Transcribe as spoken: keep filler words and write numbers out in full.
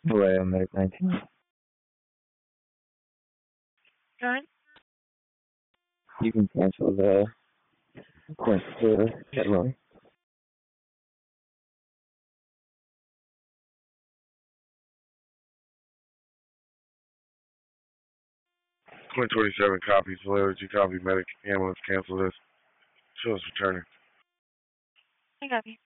Right on Medic nineteen. Alright. You can cancel the Quint the deadline. Quint twenty-seven copies. Valera G copy. Medic ambulance cancel this. Show us returning. I copy.